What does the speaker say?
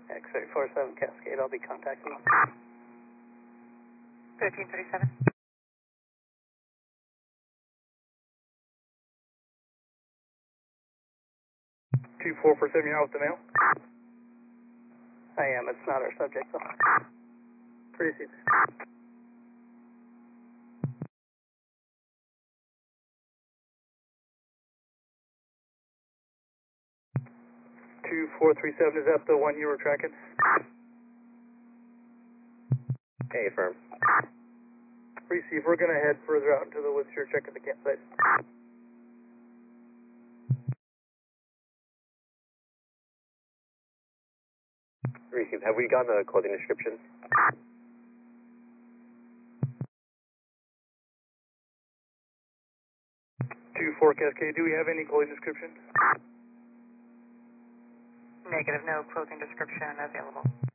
X-ray 47 Cascade, I'll be contacting you. 1337. 2447, you're out with the mail? I am, it's not our subject though. Received. 2437, is that the one you were tracking? Hey, firm. Receive, we're going to head further out into the woods here, checking the campsite. Receive, have we gotten a clothing description? 24 Cascade, do we have any clothing description? Negative, no clothing description available.